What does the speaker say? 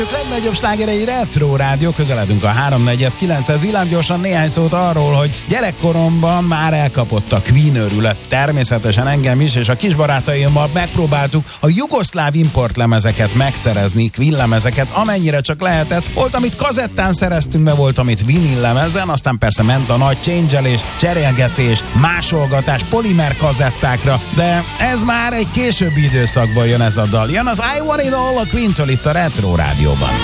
Legnagyobb slágerei Retro Rádió, közeledünk a 3:49-hez. Villámgyorsan néhány szót arról, hogy gyerekkoromban már elkapott a Queen őrület, természetesen engem is, és a kisbarátaimmal megpróbáltuk a jugoszláv importlemezeket megszerezni, Queen lemezeket, amennyire csak lehetett. Volt, amit kazettán szereztünk be, volt, amit vinil lemezen, aztán persze ment a nagy changelés, cserélgetés, másolgatás polimer kazettákra, de ez már egy későbbi időszakban jön ez a dal. Jön az I Want It All a Queen-től itt a Retro Rádióban.